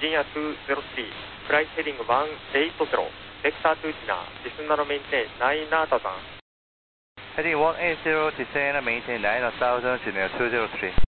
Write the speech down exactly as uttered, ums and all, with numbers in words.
Virginia two zero three, flight heading one eight zero, vector to dinner, descend and maintain nine thousand. Heading one eight zero, descend and maintain nine thousand, Virginia two zero three.